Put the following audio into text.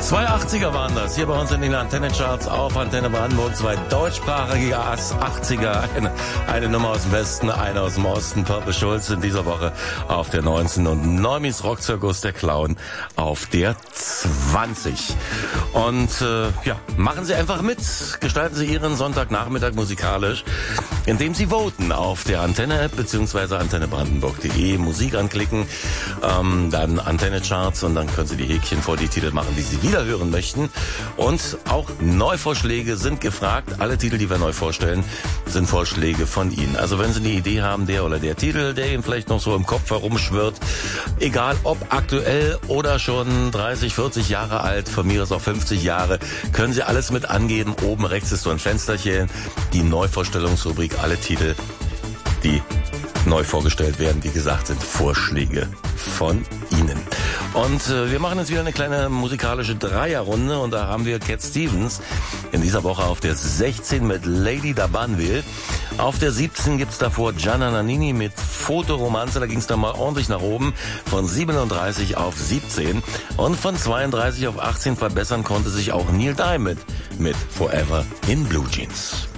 280er waren das, hier bei uns in den Antenne-Charts auf Antenne Brandenburg. Zwei deutschsprachige 80er, eine Nummer aus dem Westen, eine aus dem Osten. Purple Schulz in dieser Woche auf der 19 und Neumis Rockzirkus, der Clown, auf der 20. Und machen Sie einfach mit, gestalten Sie Ihren Sonntagnachmittag musikalisch, indem Sie voten auf der Antenne-App bzw. antennebrandenburg.de, Musik anklicken, dann Antenne-Charts und dann können Sie die Häkchen vor die Titel machen, die Sie wieder hören möchten. Und auch Neuvorschläge sind gefragt. Alle Titel, die wir neu vorstellen, sind Vorschläge von Ihnen. Also wenn Sie eine Idee haben, der oder der Titel, der Ihnen vielleicht noch so im Kopf herumschwirrt, egal ob aktuell oder schon 30, 40 Jahre alt, von mir aus auch 50 Jahre, können Sie alles mit angeben. Oben rechts ist so ein Fensterchen, die Neuvorstellungsrubrik, alle Titel, die neu vorgestellt werden, wie gesagt, sind Vorschläge von Ihnen. Und wir machen jetzt wieder eine kleine musikalische Dreierrunde und da haben wir Cat Stevens in dieser Woche auf der 16 mit Lady da Banville. Auf der 17 gibt's davor Gianna Nannini mit Fotoromanze, da ging's dann mal ordentlich nach oben, von 37 auf 17 und von 32 auf 18 verbessern konnte sich auch Neil Diamond mit Forever in Blue Jeans.